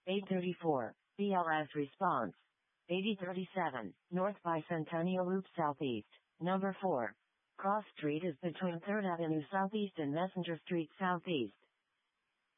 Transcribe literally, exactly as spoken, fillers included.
eight thirty-four, B L S response. eighty thirty-seven, North Bicentennial Loop Southeast. Number four. Cross Street is between third Avenue Southeast and Messenger Street Southeast.